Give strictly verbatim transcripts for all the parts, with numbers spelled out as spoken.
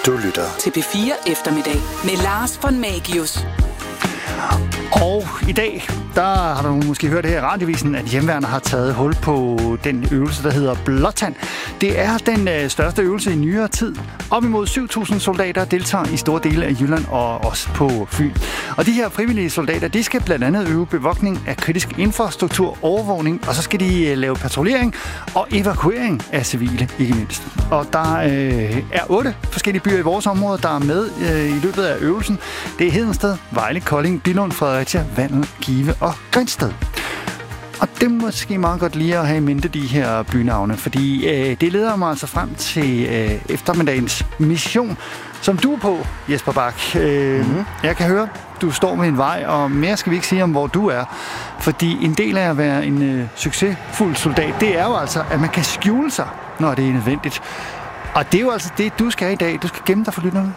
Du lytter til P fire Eftermiddag med Lars von Magius. Og i dag, der har du måske hørt her i radiovisen, at hjemmeværnet har taget hul på den øvelse, der hedder Blåtand. Det er den øh, største øvelse i nyere tid. Op imod syv tusind soldater deltager i store dele af Jylland og også på Fyn. Og de her frivillige soldater, de skal blandt andet øve bevogtning af kritisk infrastruktur, overvågning, og så skal de øh, lave patruljering og evakuering af civile, ikke mindst. Og der øh, er otte forskellige byer i vores område, der er med øh, i løbet af øvelsen. Det er Hedensted, Vejle, Kolding, Billund, Fredericia, Vandel, Give og Grindsted. Og det er måske meget godt lige at have i mente de her bynavne, fordi øh, det leder mig altså frem til øh, eftermiddagens mission, som du er på, Jesper Bak. Øh, mm-hmm. Jeg kan høre, du står med en vej, og mere skal vi ikke sige om, hvor du er. Fordi en del af at være en øh, succesfuld soldat, det er jo altså, at man kan skjule sig, når det er nødvendigt. Og det er jo altså det, du skal i dag. Du skal gemme dig for lytterne.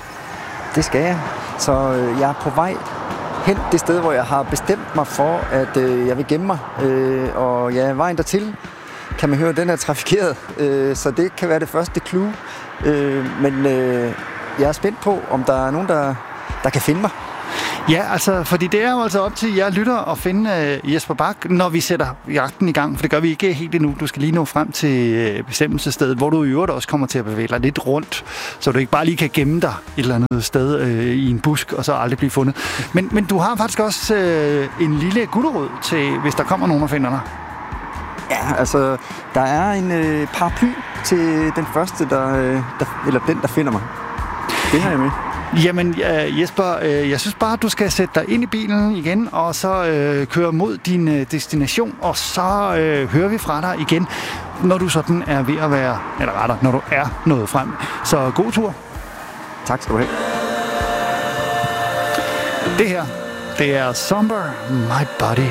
Det skal jeg. Så øh, jeg er på vej hen det sted, hvor jeg har bestemt mig for, at øh, jeg vil gemme mig. Øh, og ja, vejen dertil, kan man høre, den er trafikeret. Øh, så det kan være det første clue. Øh, men øh, jeg er spændt på, om der er nogen, der, der kan finde mig. Ja, altså, fordi det er jo altså op til jer lytter at finde uh, Jesper Bak, når vi sætter jagten i gang, for det gør vi ikke helt endnu. Du skal lige nå frem til uh, bestemmelsesstedet, hvor du i øvrigt også kommer til at bevæge dig lidt rundt, så du ikke bare lige kan gemme dig et eller andet sted uh, i en busk, og så aldrig blive fundet. Men, men du har faktisk også uh, en lille gulerod til, hvis der kommer nogen og finder dig. Ja, altså, der er en øh, paraply til den første, der, øh, der, eller den, der finder mig. Det har jeg med. Jamen uh, Jesper, uh, jeg synes bare, at du skal sætte dig ind i bilen igen, og så uh, køre mod din uh, destination, og så uh, hører vi fra dig igen, når du sådan er ved at være, eller rettere, når du er nået frem. Så god tur. Tak skal du have. Det her, det er Somber My Body.